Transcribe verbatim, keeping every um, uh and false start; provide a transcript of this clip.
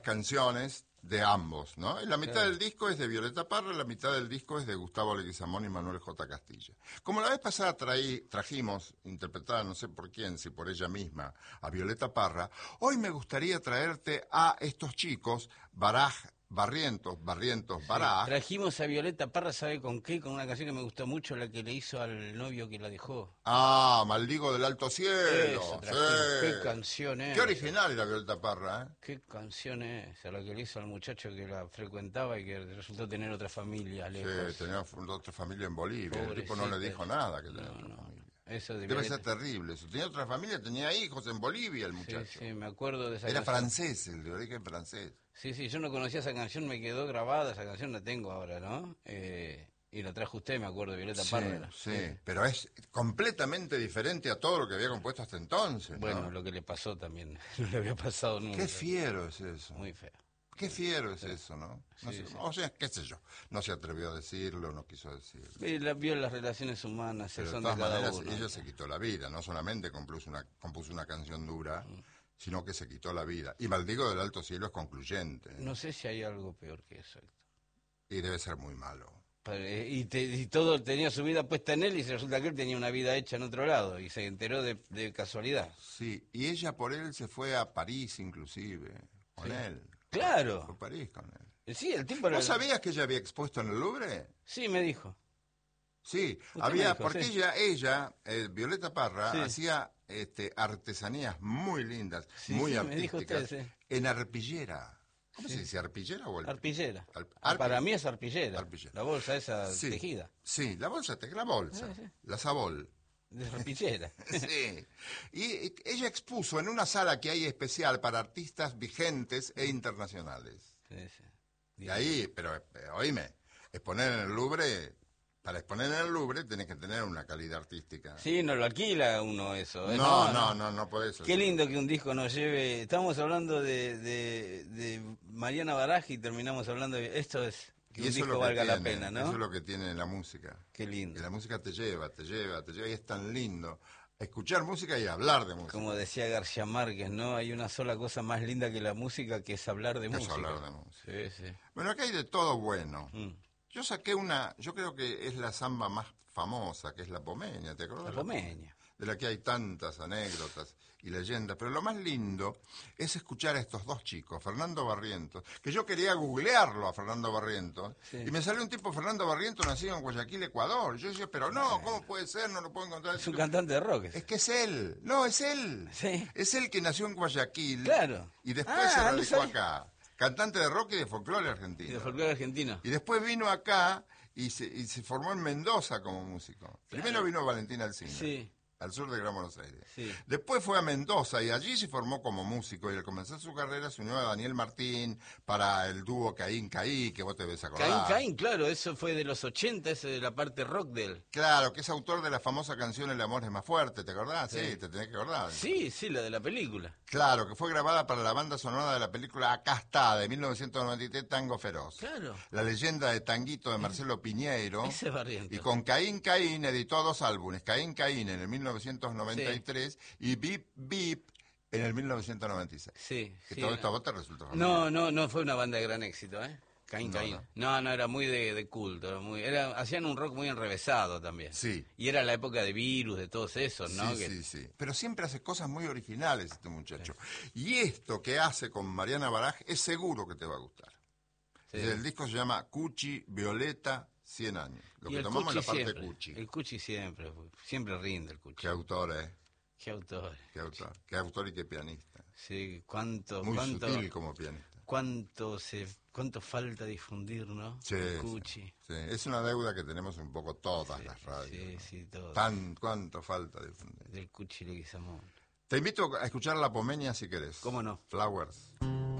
canciones de ambos, ¿no? Y la mitad Claro. del disco es de Violeta Parra, la mitad del disco es de Gustavo Leguizamón y Manuel J. Castilla. Como la vez pasada traí, trajimos, interpretada no sé por quién, si por ella misma, a Violeta Parra, hoy me gustaría traerte a estos chicos, Baraj, Barrientos, Barrientos, Sí. Baraj. Trajimos a Violeta Parra, ¿sabe con qué? Con una canción que me gustó mucho, la que le hizo al novio que la dejó. Ah, Maldigo del Alto Eso Cielo, trajimos. Qué sí. canción Qué es esa. original era Violeta Parra, ¿eh? Qué canción es esa, la que le hizo al muchacho que la frecuentaba y que resultó tener otra familia Sí, lejos. tenía otra familia en Bolivia. El tipo no le Pobrecita. dijo nada que tenía No, otra no, familia. no. Eso de Debe ser Violeta. terrible eso. Tenía otra familia, tenía hijos en Bolivia el Sí, muchacho. sí, me acuerdo de esa Era canción. francés, el de origen francés. Sí, sí, yo no conocía esa canción, me quedó grabada, esa canción la tengo ahora, ¿no? Eh, y la trajo usted, me acuerdo, Violeta Sí, Parra. Era. sí, Sí, sí. pero es completamente diferente a todo lo que había compuesto hasta entonces, Bueno, ¿no? lo que le pasó también, no le había pasado Qué nunca. fiero es eso. Muy feo. Qué fiero es eso, ¿no? No sé, Sí, sí. o sea, qué sé yo. No se atrevió a decirlo, no quiso decirlo. Y la, vio las relaciones humanas, Pero de son de todas cada maneras, uno. ella se quitó la vida. No solamente compuso una, compuso una canción dura, sino que se quitó la vida. Y Maldigo del Alto Cielo es concluyente, ¿eh? No sé si hay algo peor que eso, Héctor. Y debe ser muy malo. Pero, eh, Y, te- y todo tenía su vida puesta en él y resulta que él tenía una vida hecha en otro lado y se enteró de, de casualidad. Sí, y ella por él se fue a París inclusive, con Sí. él. Claro. Fue a París con él. Eh, Sí, el tipo era... ¿Vos sabías que ella había expuesto en el Louvre? Sí, me dijo. Sí, Usted me había, dijo, porque sí. ella, ella, eh, Violeta Parra, Sí. hacía este, artesanías muy lindas, Sí, muy sí, me dijo artísticas, usted, sí. en arpillera. ¿Cómo Sí. se dice? ¿Arpillera o el- Arpillera. Al- Ah, arpi- para mí es arpillera. arpillera. La bolsa esa Sí, tejida. sí, la bolsa, te- la bolsa, Sí, sí. la sabol. De arpillera. Sí. Y ella expuso en una sala que hay especial para artistas vigentes e internacionales. Sí, sí. Y ahí, pero eh, oíme, exponer en el Louvre, para exponer en el Louvre tenés que tener una calidad artística. Sí, no lo alquila uno eso. ¿eh? No, no, no, no podés. Qué lindo que un disco nos lleve. Estamos hablando de, de, de Mariana Baraj y terminamos hablando de. Esto es que Y un eso es disco lo que valga la tiene, pena, eso es ¿no? lo que tiene la música. Qué Que lindo. la música te lleva, te lleva, te lleva y es tan lindo escuchar música y hablar de música. Como decía García Márquez, ¿no? Hay una sola cosa más linda que la música, que es hablar de Que es música. hablar de música. Sí, sí. Bueno, acá hay de todo bueno. Mm. Yo saqué una, yo creo que es la samba más famosa, que es la pomeña, ¿te acuerdas? La pomeña. De la que hay tantas anécdotas y leyendas, pero lo más lindo es escuchar a estos dos chicos, Fernando Barrientos, que yo quería googlearlo a Fernando Barrientos, Sí. y me salió un tipo, Fernando Barrientos, nacido en Guayaquil, Ecuador. Yo decía, pero no, ¿cómo puede ser? No lo puedo encontrar. Es un cantante de rock. ese. Es que es él, no, es él. Sí. Es él que nació en Guayaquil Claro. y después Ah, se no radicó sabía. acá. Cantante de rock y de folclore Y argentino. de folclore argentino. Y después vino acá y se, y se formó en Mendoza como músico. Primero vino Valentín Alsina, Sí. al sur de Gran Buenos Aires. Sí. Después fue a Mendoza y allí se formó como músico y al comenzar su carrera se unió a Daniel Martín para el dúo Caín Caí, que vos te ves acordar. Caín, Caín, claro, eso fue de los ochenta, ese de la parte rock de él. Claro, que es autor de la famosa canción El amor es más fuerte, ¿te acordás? Sí, Sí. te tenés que acordar. Sí, sí, la de la película. Claro, que fue grabada para la banda sonora de la película Acá está, de mil novecientos noventa y tres, Tango Feroz. Claro. La leyenda de Tanguito de Marcelo Piñeiro. Ese es Barrientos. Y con Caín Caín editó dos álbumes, Caín Caín en el mil novecientos noventa y tres y Bip Bip en el mil novecientos noventa y seis. Sí, Que sí. todo esto a vos te resulta familiar. No, no, no fue una banda de gran éxito, ¿eh? Caín, No, Caín. no. No, no, era muy de, de culto, era muy, era, hacían un rock muy enrevesado también. Sí. Y era la época de Virus, de todos esos, ¿no? Sí, Que- sí, sí. Pero siempre hace cosas muy originales este muchacho. Y esto que hace con Mariana Baraj es seguro que te va a gustar. sí. El disco se llama Cuchi Violeta cien años. Lo Y que el tomamos es la Cuchi parte siempre, Cuchi. el Cuchi siempre, siempre rinde el Cuchi. Qué autor, ¿eh? Qué autor. Qué autor. Qué autor y qué pianista. Sí, cuánto, Muy cuánto, sutil como pianista. cuánto se, cuánto falta difundir, ¿no? Sí, el sí, Cuchi. sí. Es una deuda que tenemos un poco todas Sí, las radios. sí, ¿no? sí, todo. Tan, cuánto falta difundir. Del Cuchi Leguizamón. Te invito a escuchar La Pomeña si querés. ¿Cómo no? Flowers.